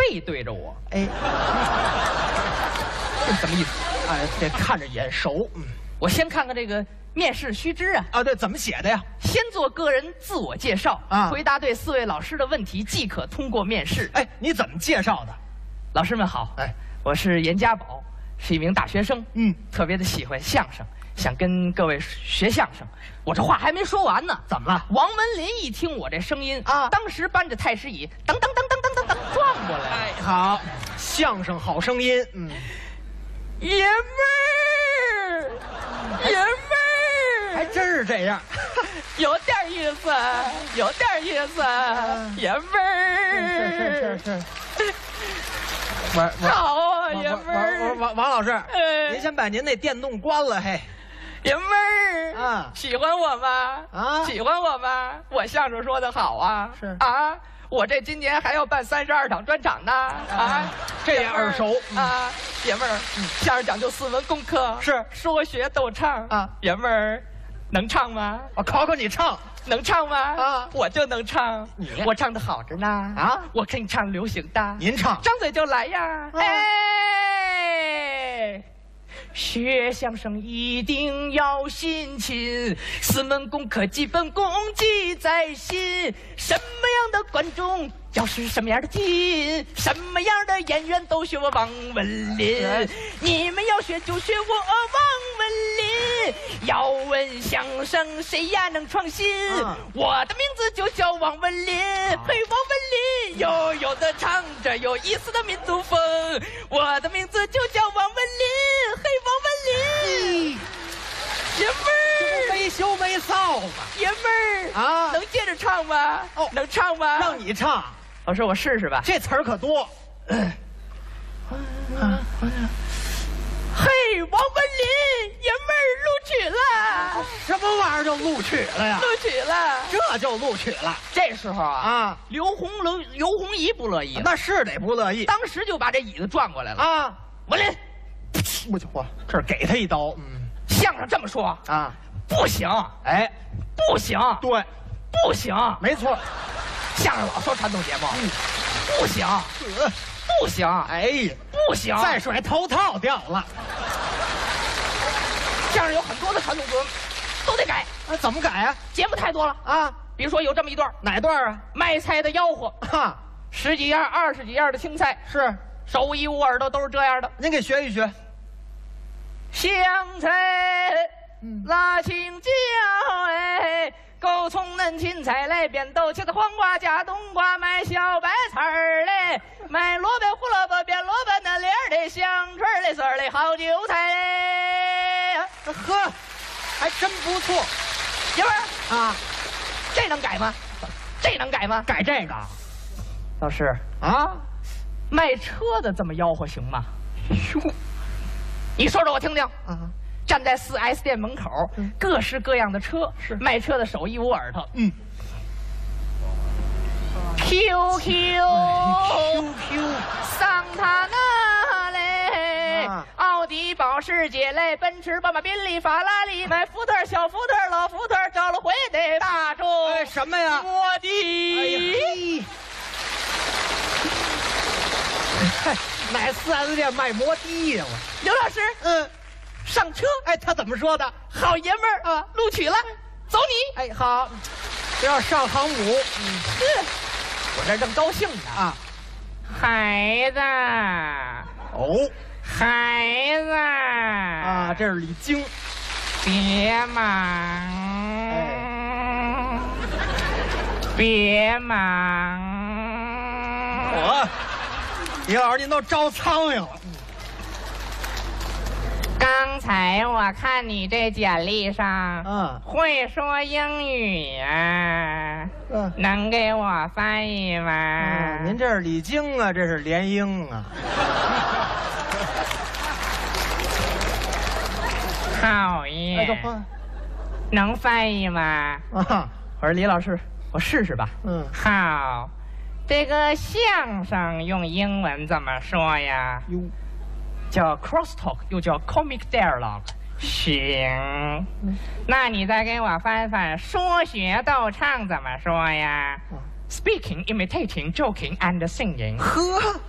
背对着我， 哎， 这什么意思？ 哎，这看着眼熟。 我先看看这个面试须知啊。 啊，对，怎么写的呀？ 先做个人自我介绍啊， 回答对4位老师的问题即可通过面试。 哎，你怎么介绍的？ 老师们好， 哎， 我是严家宝，是一名大学生，特别的喜欢相声，想跟各位学相声。我这话还没说完呢， 怎么了？ 王文林一听我这声音啊， 当时搬着太师椅，噔噔噔噔噔噔噔撞过来。 哎，好，相声好声音， 爷们儿，爷们儿， 还真是这样， 有点意思，有点意思，爷们儿， 是。 好啊，爷们儿。 王老师，您先把您那电动关了，嘿。 爷们儿啊， 喜欢我吗？ 啊， 喜欢我吗？我相声说的好啊， 是啊，我这今年还要办32场专场呢，啊， 这也耳熟啊，爷们儿，相声讲究4门功课， 是说学逗唱啊， 爷们儿，能唱吗？ 我考考你唱， 能唱吗？ 啊， 我就能唱，我唱的好着呢， 啊， 我给你唱流行的， 您唱， 张嘴就来呀，哎。学相声一定要辛勤，4门功课基本功记在心。什么样的观众要是什么样的劲，什么样的演员都学我王文林。你们要学就学我王文林。要问相声谁呀能创新？我的名字就叫王文林。嘿，王文林，悠悠的唱着有意思的民族风。我的名字就叫王文林。嘿，王文林，爷们儿， 没羞没臊嘛， 爷们儿啊， 能接着唱吗？哦，能唱吗？ 让你唱， 老师，我试试吧。 这词儿可多。 嘿，王文林，爷们儿录取了。 什么玩意儿就录取了呀？ 录取了， 这就录取了。 这时候啊， 刘洪仪不乐意， 那是得不乐意， 当时就把这椅子转过来了啊。 文林， 我就这儿给他一刀， 相声这么说啊， 不行， 哎， 不行， 对， 不行， 没错， 相声老说传统节目，不行，不行， 哎， 不行， 再甩头套掉了。 相声有很多的传统节目都得改， 怎么改啊？ 节目太多了啊， 比如说有这么一段， 哪段啊？ 卖菜的吆喝， 哈 ，10几样、20几样的青菜， 是。 手艺无耳朵都是这样的， 您给学一学。 香菜，辣青椒，哎，狗葱嫩青菜来扁豆，茄子黄瓜加冬瓜，买小白菜儿嘞，买萝卜胡萝卜变萝卜那粒儿的香椿儿嘞丝儿嘞好韭菜嘞， 呵，还真不错。 爷们儿啊， 这能改吗？这能改吗？ 改这个。 老师啊， 卖车的这么吆喝行吗？哟，你说说我听听。啊，站在4S 店门口，各式各样的车，是卖车的手艺无耳朵。QQ，桑塔纳嘞，奥迪、保时捷嘞，奔驰、宝马、宾利、法拉利，买福特、小福特、老福特，找了回的大众。 哎，什么呀？ 摩的。 嗨，哪4S 店卖摩的呀？ 刘老师，上车。 哎，他怎么说的？ 好爷们儿啊，录取了，走你。 哎，好，这要上航母。 我这正高兴呢啊，孩子。 哦， 孩子啊，这是李菁。 别忙，别忙。 李老师，您都招苍蝇了。 刚才我看你这简历上，会说英语呀，能给我翻译吗？ 您这是李菁啊，这是联英啊。 讨厌，能翻译吗？ 啊， 我说李老师，我试试吧。好。这个相声用英文怎么说呀？叫 crosstalk， 又叫 comic dialogue。行，那你再给我翻翻说学逗唱怎么说呀？Speaking, imitating, joking, and singing。 呵。